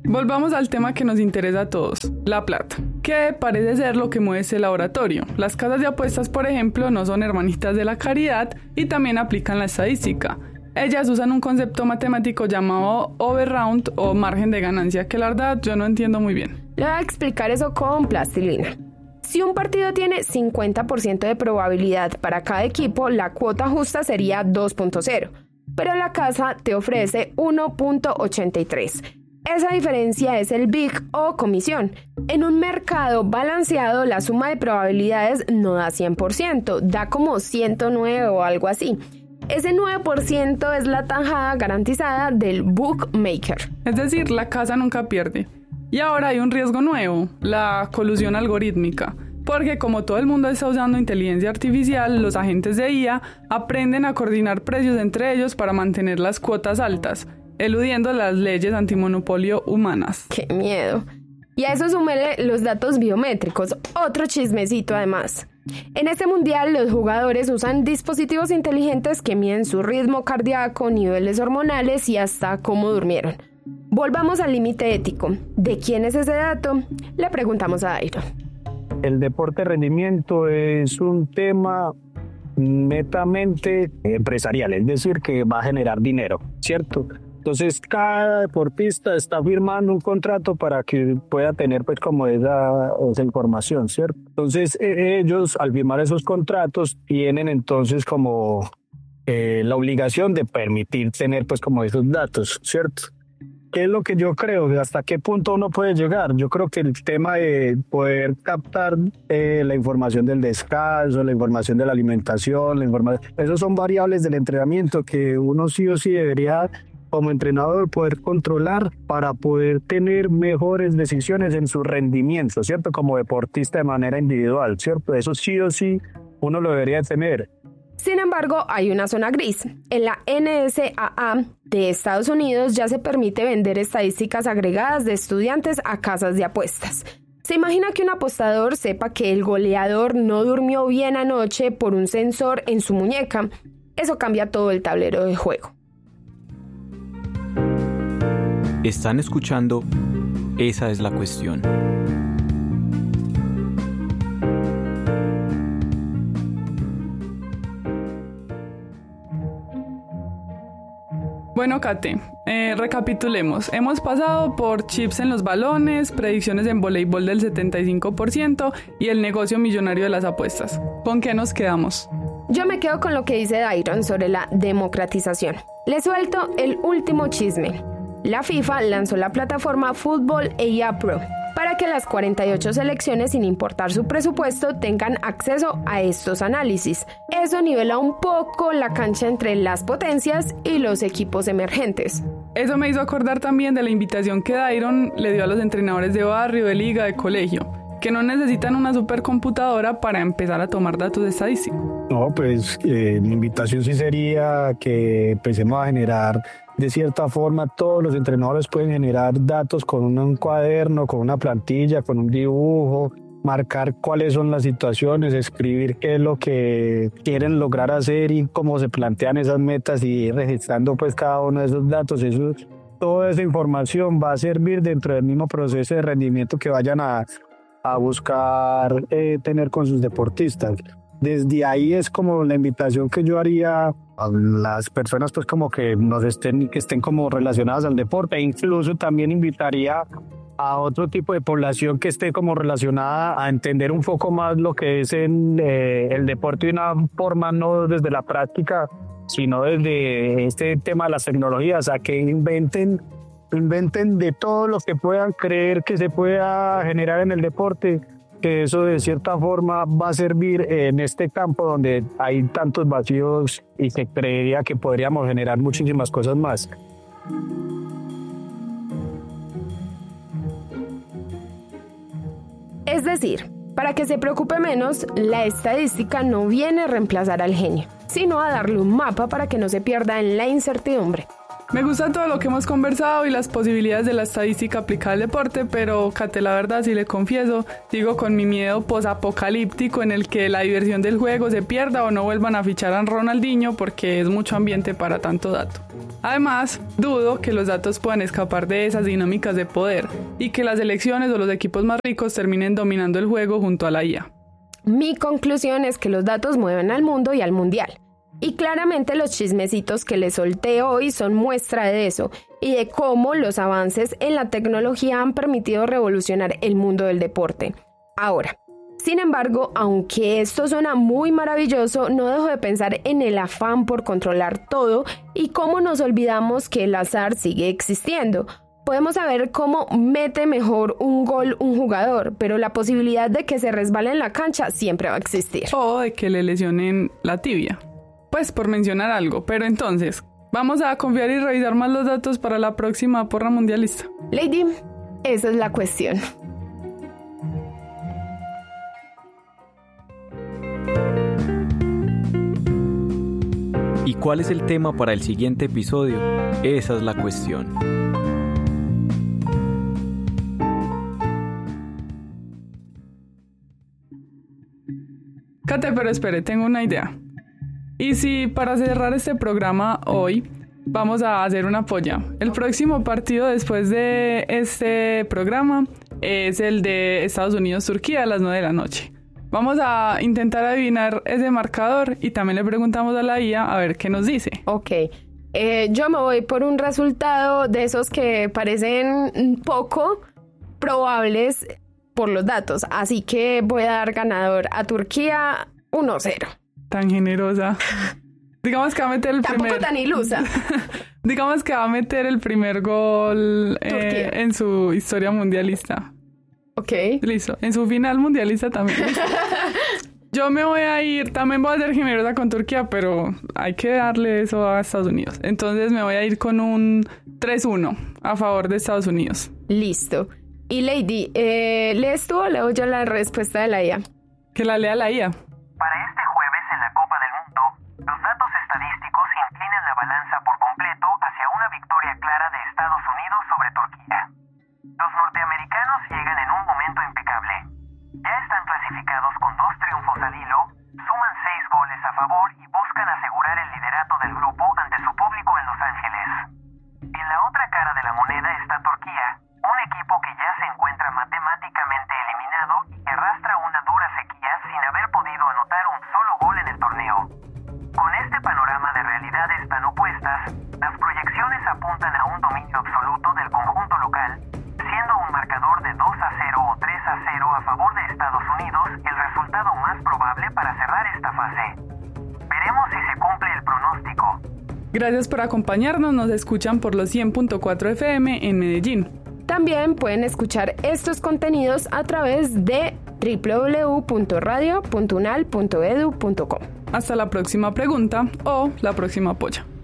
Volvamos al tema que nos interesa a todos, la plata, que parece ser lo que mueve este laboratorio. Las casas de apuestas, por ejemplo, no son hermanitas de la caridad y también aplican la estadística. Ellas usan un concepto matemático llamado overround o margen de ganancia, que la verdad yo no entiendo muy bien. Le voy a explicar eso con plastilina. Si un partido tiene 50% de probabilidad para cada equipo, la cuota justa sería 2.0, pero la casa te ofrece 1.83. Esa diferencia es el BIG o comisión. En un mercado balanceado, la suma de probabilidades no da 100%, da como 109 o algo así. Ese 9% es la tajada garantizada del bookmaker. Es decir, la casa nunca pierde. Y ahora hay un riesgo nuevo, la colusión algorítmica. Porque como todo el mundo está usando inteligencia artificial, los agentes de IA aprenden a coordinar precios entre ellos para mantener las cuotas altas, eludiendo las leyes antimonopolio humanas. ¡Qué miedo! Y a eso súmele los datos biométricos, otro chismecito además. En este mundial, los jugadores usan dispositivos inteligentes que miden su ritmo cardíaco, niveles hormonales y hasta cómo durmieron. Volvamos al límite ético. ¿De quién es ese dato? Le preguntamos a Dairon. El deporte de rendimiento es un tema netamente empresarial, es decir, que va a generar dinero, ¿cierto? Entonces, cada deportista está firmando un contrato para que pueda tener, pues, como esa información, ¿cierto? Entonces, ellos, al firmar esos contratos, tienen entonces como la obligación de permitir tener, pues, como esos datos, ¿cierto? ¿Qué es lo que yo creo? ¿Hasta qué punto uno puede llegar? Yo creo que el tema de poder captar la información del descanso, la información de la alimentación, esos son variables del entrenamiento que uno sí o sí debería, como entrenador, poder controlar para poder tener mejores decisiones en su rendimiento, ¿cierto? Como deportista de manera individual, ¿cierto? Eso sí o sí uno lo debería tener. Sin embargo, hay una zona gris. En la NSAA de Estados Unidos ya se permite vender estadísticas agregadas de estudiantes a casas de apuestas. ¿Se imagina que un apostador sepa que el goleador no durmió bien anoche por un sensor en su muñeca? Eso cambia todo el tablero de juego. Están escuchando Esa es la cuestión. Bueno, Kate, recapitulemos. Hemos pasado por chips en los balones, predicciones en voleibol del 75% y el negocio millonario de las apuestas. ¿Con qué nos quedamos? Yo me quedo con lo que dice Dairon sobre la democratización. Le suelto el último chisme. La FIFA lanzó la plataforma Football AI Pro para que las 48 selecciones, sin importar su presupuesto, tengan acceso a estos análisis. Eso nivela un poco la cancha entre las potencias y los equipos emergentes. Eso me hizo acordar también de la invitación que Dairon le dio a los entrenadores de barrio, de liga, de colegio, que no necesitan una supercomputadora para empezar a tomar datos estadísticos. No, pues mi invitación sí sería que empecemos a generar, de cierta forma, todos los entrenadores pueden generar datos con un cuaderno, con una plantilla, con un dibujo, marcar cuáles son las situaciones, escribir qué es lo que quieren lograr hacer y cómo se plantean esas metas y ir registrando pues cada uno de esos datos. Toda esa información va a servir dentro del mismo proceso de rendimiento que vayan a buscar tener con sus deportistas. Desde ahí es como la invitación que yo haría a las personas pues como que estén como relacionadas al deporte, e incluso también invitaría a otro tipo de población que esté como relacionada a entender un poco más lo que es el deporte de una forma no desde la práctica, sino desde este tema de las tecnologías, a que inventen de todo lo que puedan creer que se pueda generar en el deporte, que eso de cierta forma va a servir en este campo donde hay tantos vacíos y se creería que podríamos generar muchísimas cosas más. Es decir, para que se preocupe menos, la estadística no viene a reemplazar al genio, sino a darle un mapa para que no se pierda en la incertidumbre. Me gusta todo lo que hemos conversado y las posibilidades de la estadística aplicada al deporte, pero Kate, la verdad, si le confieso, sigo con mi miedo posapocalíptico en el que la diversión del juego se pierda o no vuelvan a fichar a Ronaldinho porque es mucho ambiente para tanto dato. Además, dudo que los datos puedan escapar de esas dinámicas de poder y que las elecciones o los equipos más ricos terminen dominando el juego junto a la IA. Mi conclusión es que los datos mueven al mundo y al mundial. Y claramente los chismecitos que les solté hoy son muestra de eso y de cómo los avances en la tecnología han permitido revolucionar el mundo del deporte. Ahora, sin embargo, aunque esto suena muy maravilloso, no dejo de pensar en el afán por controlar todo y cómo nos olvidamos que el azar sigue existiendo. Podemos saber cómo mete mejor un gol un jugador, pero la posibilidad de que se resbale en la cancha siempre va a existir. O de que le lesionen la tibia. Pues por mencionar algo, pero entonces, vamos a confiar y revisar más los datos para la próxima porra mundialista. Lady, esa es la cuestión. ¿Y cuál es el tema para el siguiente episodio? Esa es la cuestión. Kate, pero espere, tengo una idea. Y si para cerrar este programa hoy vamos a hacer una polla. El próximo partido después de este programa es el de Estados Unidos-Turquía a las 9 de la noche. Vamos a intentar adivinar ese marcador y también le preguntamos a la IA a ver qué nos dice. Ok, yo me voy por un resultado de esos que parecen poco probables por los datos. Así que voy a dar ganador a Turquía 1-0. Tan generosa. Digamos que va a meter el Tampoco primer... tan ilusa. Digamos que va a meter el primer gol en su historia mundialista. Ok. Listo. En su final mundialista también. Yo me voy a ir, también voy a ser generosa con Turquía, pero hay que darle eso a Estados Unidos. Entonces me voy a ir con un 3-1 a favor de Estados Unidos. Listo. Y Lady, ¿lees tú o leo yo la respuesta de la IA? Que la lea la IA. Para este jueves en la Copa del Mundo, los datos estadísticos inclinan la balanza por completo hacia una victoria clara de Estados Unidos sobre Turquía. Los norteamericanos llegan en un momento impecable. Ya están clasificados con 2 triunfos al hilo, suman 6 goles a favor y buscan asegurar el liderato del grupo ante su público en Los Ángeles. En la otra cara de la moneda está Turquía, un equipo que ya se encuentra matemáticamente eliminado y que arrastra una dura sequía sin haber podido anotar un solo gol en el torneo. Con este panorama de realidades tan opuestas, las proyecciones apuntan a un dominio absoluto del conjunto local, siendo un marcador de 2-0 o 3-0 a favor de Estados Unidos el resultado más probable para cerrar esta fase. Veremos si se cumple el pronóstico. Gracias por acompañarnos, nos escuchan por los 100.4 FM en Medellín. También pueden escuchar estos contenidos a través de www.radio.unal.edu.co. Hasta la próxima pregunta o la próxima polla.